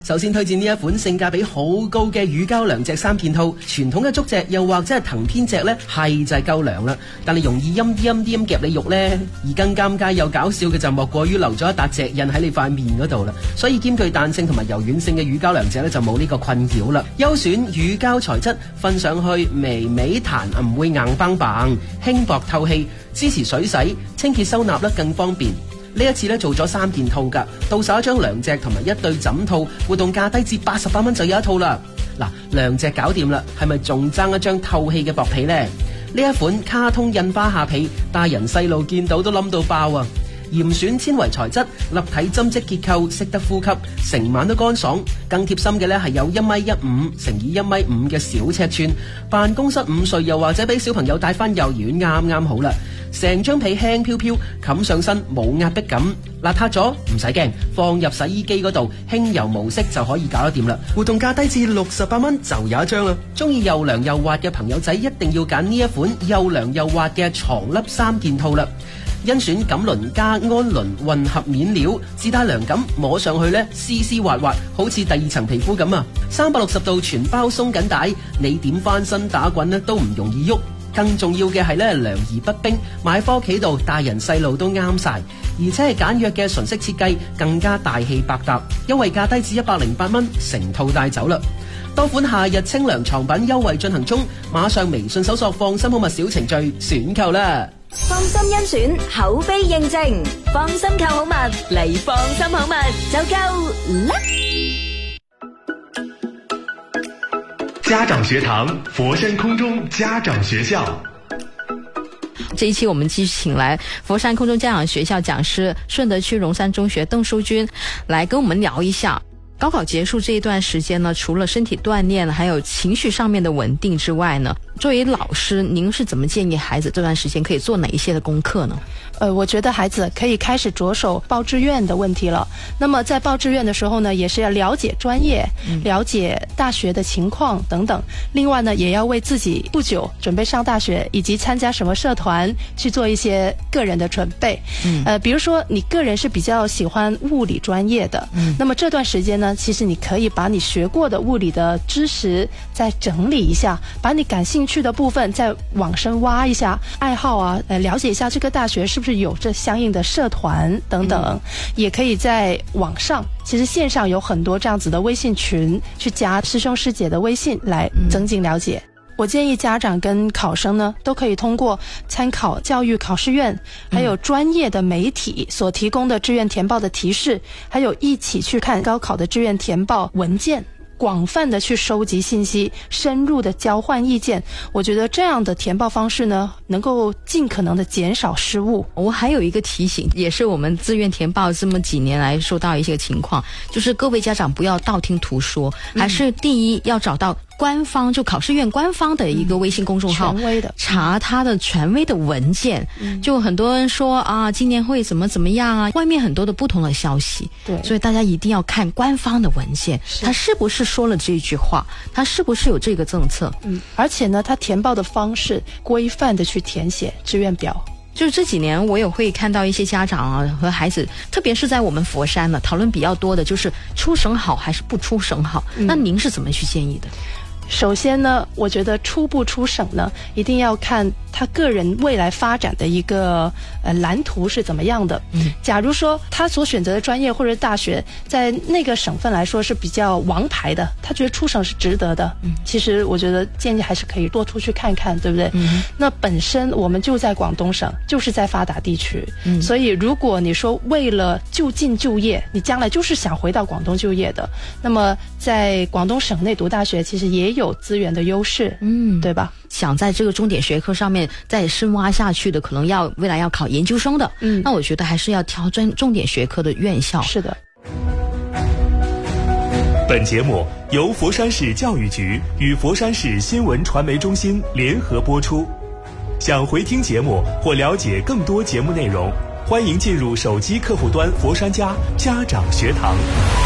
首先推薦呢一款性價比好高嘅乳膠涼席3件套，傳統嘅竹席又或者係藤編席呢，係就係夠涼啦，但係容易陰夾你肉呢。而更尷尬又搞笑嘅就莫過於留咗一笪席印喺你塊面嗰度啦，所以兼具彈性同埋柔軟性嘅乳膠涼席呢，就冇呢個困擾啦。優選乳膠材質，瞓上去微微彈，唔會硬邦邦，輕薄透氣，支持水洗，清潔收納更方便。呢一次咧做咗3件套噶，到手一張涼席同埋一對枕套，活動價低至88蚊就有一套啦。嗱，涼席搞掂啦，係咪仲爭一張透氣嘅薄被呢？呢一款卡通印花下被，大人細路見到都冧到爆啊！嚴選纖維材質，立體針織結構，識得呼吸，成晚都乾爽。更貼心嘅呢係有1.15米乘以1.5米嘅小尺寸，辦公室午睡又或者俾小朋友帶翻幼兒園啱啱好啦。成張被輕飄飄，冚上身冇壓迫感，邋遢咗唔使驚，放入洗衣機嗰度輕柔模式就可以搞得掂啦。活動價低至68蚊就有一張啦。中意又涼又滑嘅朋友仔一定要揀呢一款又涼又滑嘅床笠3件套啦。甄選錦綸加安綸混合面料，自帶涼感，摸上去呢絲絲滑滑，好似第2層皮膚咁啊！360度全包鬆緊帶，你點翻身打滾呢都唔容易喐。更重要嘅係呢，涼而不冰，買返屋企度大人細路都啱晒，而且係簡約嘅純色設計，更加大氣百搭，優惠價低至108蚊，成套帶走啦。多款夏日清涼床品優惠進行中，馬上微信搜索放心好物小程序選購啦。 放心甄選，口碑認證，放心購好物嚟放心好物就夠啦。 家長學堂，佛山空中家長學校。 这一期我们继续请来佛山空中家长学校讲师顺德区荣山中学邓淑君来跟我们聊一下高考结束这一段时间呢，除了身体锻炼还有情绪上面的稳定之外呢，作为老师您是怎么建议孩子这段时间可以做哪一些的功课呢？ 我觉得孩子可以开始着手报志愿的问题了。那么在报志愿的时候呢，也是要了解专业，了解大学的情况等等。另外呢，也要为自己不久准备上大学以及参加什么社团去做一些个人的准备。比如说你个人是比较喜欢物理专业的，那么这段时间呢，其实你可以把你学过的物理的知识再整理一下，把你感兴趣的部分再往深挖一下，爱好啊，了解一下这个大学是不是有这相应的社团等等。也可以在网上，其实线上有很多这样子的微信群，去加师兄师姐的微信来增进了解。我建议家长跟考生呢，都可以通过参考教育考试院还有专业的媒体所提供的志愿填报的提示，还有一起去看高考的志愿填报文件，广泛的去收集信息，深入的交换意见。我觉得这样的填报方式呢，能够尽可能的减少失误。 我还有一个提醒，也是我们志愿填报这么几年来收到一些情况，就是各位家长不要道听途说，还是第一要找到官方，就考试院官方的一个微信公众号， 权威的， 查他的权威的文件。就很多人说啊，今年会怎么样啊，外面很多的不同的消息， 对， 所以大家一定要看官方的文件，他是不是说了这句话，他是不是有这个政策。 而且呢，他填报的方式规范的去填写志愿表。 就是这几年我也会看到一些家长啊和孩子，特别是在我们佛山呢，讨论比较多的就是出省好还是不出省好。那您是怎么去建议的？ 首先呢，我觉得出不出省呢，一定要看他个人未来发展的一个蓝图是怎么样的。假如说他所选择的专业或者大学在那个省份来说是比较王牌的，他觉得出省是值得的，其实我觉得建议还是可以多出去看看，对不对？那本身我们就在广东省，就是在发达地区，所以如果你说为了就近就业，你将来就是想回到广东就业的，那么在广东省内读大学其实也有资源的优势，对吧？ 想在这个重点学科上面再深挖下去的，可能未来要考研究生的，那我觉得还是要挑重点学科的院校。 是的。 本节目由佛山市教育局与佛山市新闻传媒中心联合播出。想回听节目或了解更多节目内容，欢迎进入手机客户端佛山家家长学堂。